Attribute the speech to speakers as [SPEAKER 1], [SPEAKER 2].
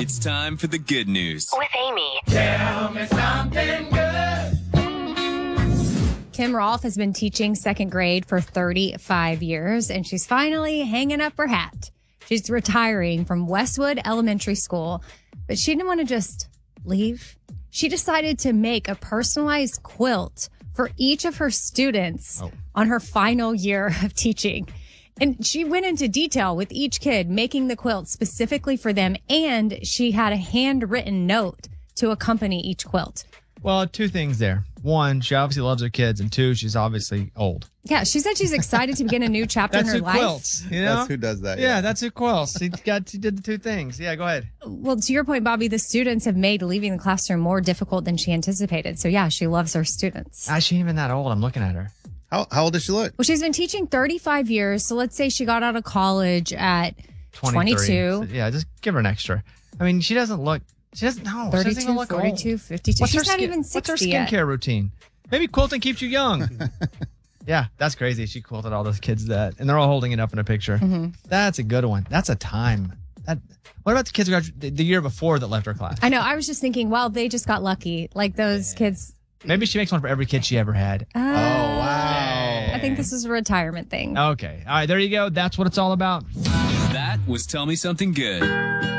[SPEAKER 1] It's time for the good news
[SPEAKER 2] with Amy.
[SPEAKER 3] Tell me something good.
[SPEAKER 4] Kim Rolfe has been teaching second grade for 35 years, and she's finally hanging up her hat. She's retiring from Westwood Elementary School, but she didn't want to just leave. She decided to make a personalized quilt for each of her students on her final year of teaching. And she went into detail with each kid, making the quilt specifically for them, and she had a handwritten note to accompany each quilt.
[SPEAKER 5] Well, two things there. One, she obviously loves her kids, and two, she's obviously old.
[SPEAKER 4] Yeah, she said she's excited to begin a new chapter in her life.
[SPEAKER 5] Quilts, you know?
[SPEAKER 6] That's who does that.
[SPEAKER 5] Yeah, that's who quilts. She did the two things. Yeah, go ahead.
[SPEAKER 4] Well, to your point, Bobby, the students have made leaving the classroom more difficult than she anticipated. So yeah, she loves her students.
[SPEAKER 5] She ain't even that old. I'm looking at her.
[SPEAKER 6] How old does she look?
[SPEAKER 4] Well, she's been teaching 35 years. So let's say she got out of college at 22.
[SPEAKER 5] So, yeah, just give her an extra. I mean, she doesn't look... She doesn't know.
[SPEAKER 4] 32,
[SPEAKER 5] She doesn't look
[SPEAKER 4] 42,
[SPEAKER 5] old.
[SPEAKER 4] 52. She's not even 60
[SPEAKER 5] What's her
[SPEAKER 4] yet.
[SPEAKER 5] skincare routine? Maybe quilting keeps you young. Yeah, that's crazy. She quilted all those kids that, and they're all holding it up in a picture.
[SPEAKER 4] Mm-hmm.
[SPEAKER 5] That's a good one. That's a time. What about the kids who graduated the year before that left her class?
[SPEAKER 4] I know. I was just thinking, well, they just got lucky. Like those kids.
[SPEAKER 5] Maybe she makes one for every kid she ever had.
[SPEAKER 6] Oh, wow.
[SPEAKER 4] I think this is a retirement thing.
[SPEAKER 5] Okay. All right, there you go. That's what it's all about.
[SPEAKER 1] That was Tell Me Something Good.